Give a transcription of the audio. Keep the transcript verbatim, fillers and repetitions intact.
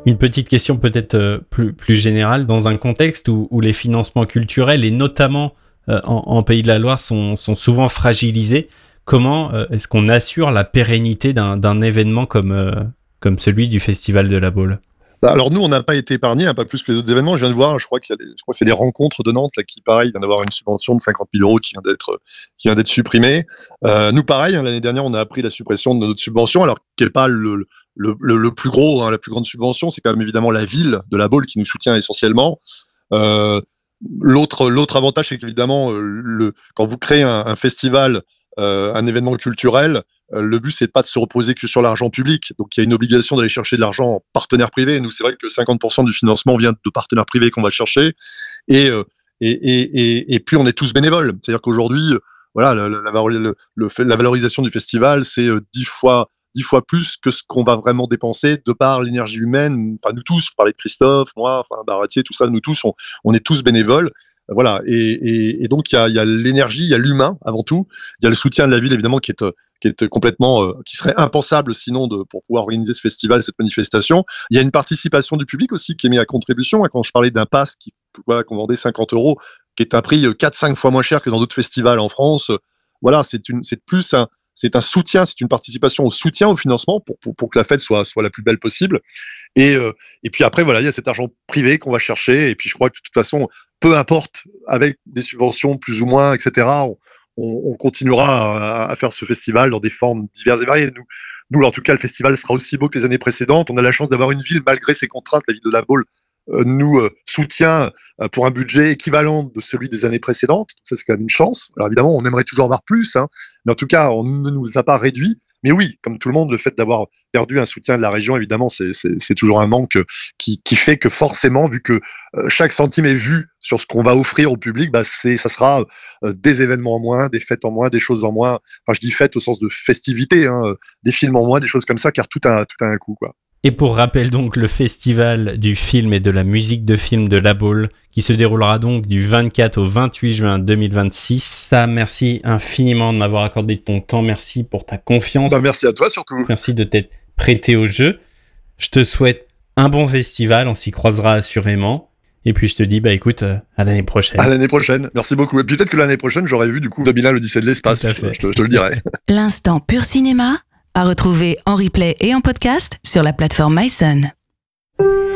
Une petite question peut-être euh, plus, plus générale, dans un contexte où, où les financements culturels, et notamment euh, en, en Pays de la Loire, sont, sont souvent fragilisés, comment euh, est-ce qu'on assure la pérennité d'un, d'un événement comme, euh, comme celui du Festival de la Baule ? Bah, alors nous, on n'a pas été épargnés, hein, pas plus que les autres événements. Je viens de voir, je crois qu'il y a des, je crois que c'est des rencontres de Nantes là, qui, pareil, vient d'avoir une subvention de cinquante mille euros qui vient d'être, qui vient d'être supprimée. Euh, nous, pareil, hein, l'année dernière, on a appris la suppression de notre subvention, alors qui n'est pas le, le, le, le plus gros, hein, la plus grande subvention. C'est quand même évidemment la ville de la Baule qui nous soutient essentiellement. Euh, l'autre, l'autre avantage, c'est qu'évidemment, le, quand vous créez un, un festival, euh, un événement culturel, le but, c'est pas de se reposer que sur l'argent public. Donc, il y a une obligation d'aller chercher de l'argent en partenaire privé. Nous, c'est vrai que cinquante pour cent du financement vient de partenaires privés qu'on va chercher. Et, et, et, et, et puis, on est tous bénévoles. C'est-à-dire qu'aujourd'hui, voilà, la, la, la, le, la valorisation du festival, c'est dix fois, dix fois plus que ce qu'on va vraiment dépenser de par l'énergie humaine. Enfin, nous tous, je parlais de Christophe, moi, enfin, Baratier, tout ça, nous tous, on, on est tous bénévoles. Voilà. Et, et, et donc, il y a, il y a l'énergie, il y a l'humain avant tout. Il y a le soutien de la ville, évidemment, qui est qui est complètement, euh, qui serait impensable sinon de, pour pouvoir organiser ce festival, cette manifestation. Il y a une participation du public aussi qui est mise à contribution. Quand je parlais d'un pass qui, voilà, qu'on vendait cinquante euros, qui est un prix quatre cinq fois moins cher que dans d'autres festivals en France. Voilà, c'est une, c'est plus un, c'est un soutien, c'est une participation au soutien, au financement pour, pour, pour que la fête soit, soit la plus belle possible. Et, euh, et puis après, voilà, il y a cet argent privé qu'on va chercher. Et puis je crois que de toute façon, peu importe, avec des subventions plus ou moins, et cetera, on, On, on continuera à, à faire ce festival dans des formes diverses et variées. Nous, nous, en tout cas, le festival sera aussi beau que les années précédentes. On a la chance d'avoir une ville, malgré ses contraintes, la ville de la Baule euh, nous euh, soutient euh, pour un budget équivalent de celui des années précédentes. Donc ça, c'est quand même une chance. Alors évidemment, on aimerait toujours avoir plus, hein, mais en tout cas, on ne nous a pas réduit. Mais oui, comme tout le monde, le fait d'avoir perdu un soutien de la région, évidemment, c'est, c'est, c'est toujours un manque qui, qui fait que forcément, vu que euh, chaque centime est vu sur ce qu'on va offrir au public, bah c'est, ça sera euh, des événements en moins, des fêtes en moins, des choses en moins. Enfin, je dis fêtes au sens de festivité, hein, des films en moins, des choses comme ça, car tout a, tout a un coût, quoi. Et pour rappel donc, le festival du film et de la musique de film de La Baule, qui se déroulera donc du vingt-quatre au vingt-huit juin deux mille vingt-six. Sam, merci infiniment de m'avoir accordé ton temps. Merci pour ta confiance. Bah, merci à toi surtout. Merci de t'être prêté au jeu. Je te souhaite un bon festival, on s'y croisera assurément. Et puis je te dis, bah écoute, euh, à l'année prochaine. À l'année prochaine, merci beaucoup. Et puis peut-être que l'année prochaine, j'aurai vu du coup deux mille un l'Odyssée de l'espace. Tout à fait. Je, je, te, je te le dirai. L'instant pur cinéma, à retrouver en replay et en podcast sur la plateforme MySun.